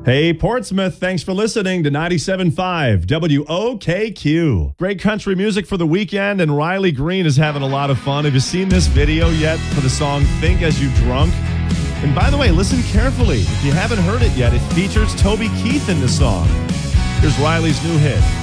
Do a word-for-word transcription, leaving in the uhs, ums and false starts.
Hey, Portsmouth, thanks for listening to ninety-seven point five W O K Q. Great country music for the weekend, and Riley Green is having a lot of fun. Have you seen this video yet for the song Think As You Drunk? And by the way, listen carefully. If you haven't heard it yet, it features Toby Keith in the song. Here's Riley's new hit.